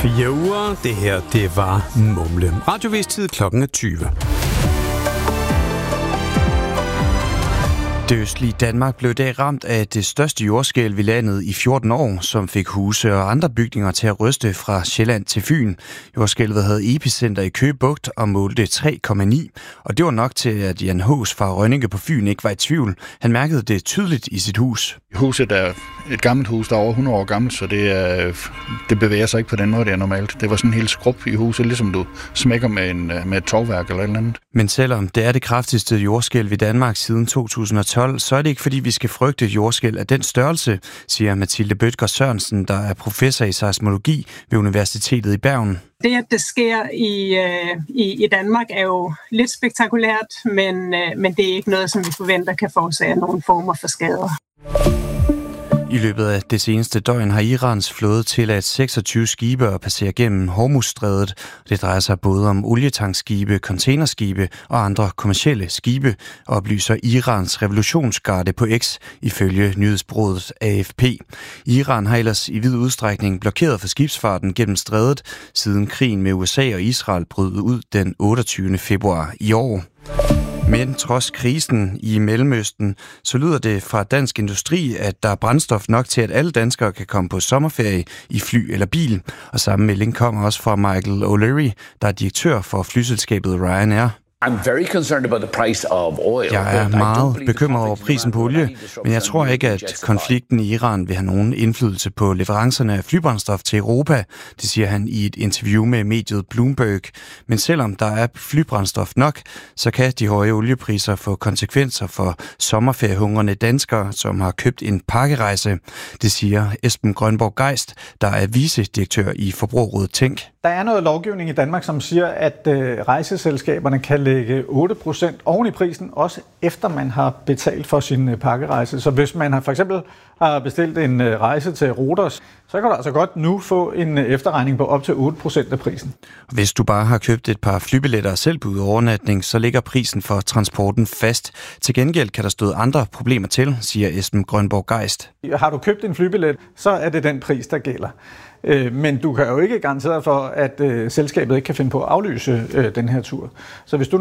4 uger. Det her, det var Mumle. Radiovis-tid klokken er 20. Det østlige Danmark blev i dag ramt af det største jordskælv i landet i 14 år, som fik huse og andre bygninger til at ryste fra Sjælland til Fyn. Jordskælvet havde epicenter i Køge Bugt og målte 3,9, og det var nok til, at Jan Hås fra Rønninge på Fyn ikke var i tvivl. Han mærkede det tydeligt i sit hus. Huset er et gammelt hus, der er over 100 år gammelt, så det bevæger sig ikke på den måde, det er normalt. Det var sådan en helt skrub i huset, ligesom du smækker med et tovværk eller et eller andet. Men selvom det er det kraftigste jordskælv i Danmark siden 2012, så er det ikke fordi, vi skal frygte et jordskælv af den størrelse, siger Mathilde Bødker Sørensen, der er professor i seismologi ved Universitetet i Bergen. Det, at det sker i Danmark, er jo lidt spektakulært, men det er ikke noget, som vi forventer kan forårsage nogen former for skader. I løbet af det seneste døgn har Irans flåde tilladt 26 skibe at passere gennem Hormuzstrædet. Det drejer sig både om olietankskibe, containerskibe og andre kommercielle skibe, oplyser Irans revolutionsgarde på X ifølge nyhedsbureauet AFP. Iran har ellers i vid udstrækning blokeret for skibsfarten gennem strædet, siden krigen med USA og Israel brød ud den 28. februar i år. Men trods krisen i Mellemøsten, så lyder det fra Dansk Industri, at der er brændstof nok til, at alle danskere kan komme på sommerferie i fly eller bil. Og samme melding kommer også fra Michael O'Leary, der er direktør for flyselskabet Ryanair. Jeg er meget bekymret over prisen på olie, men jeg tror ikke, at konflikten i Iran vil have nogen indflydelse på leverancerne af flybrændstof til Europa, det siger han i et interview med mediet Bloomberg. Men selvom der er flybrændstof nok, så kan de høje oliepriser få konsekvenser for sommerferiehungrende danskere, som har købt en pakkerejse. Det siger Esben Grønborg Geist, der er vicedirektør i Forbrugerrådet Tænk. Der er noget lovgivning i Danmark, som siger, at rejseselskaberne kan lægge 8% oven i prisen, også efter man har betalt for sin pakkerejse. Så hvis man for eksempel har bestilt en rejse til Rhodos, så kan du altså godt nu få en efterregning på op til 8% af prisen. Hvis du bare har købt et par flybilletter og selv på overnatning, så ligger prisen for transporten fast. Til gengæld kan der støde andre problemer til, siger Esben Grønborg Geist. Har du købt en flybillet, så er det den pris, der gælder. Men du kan jo ikke garantere for, at selskabet ikke kan finde på at aflyse den her tur. Så hvis du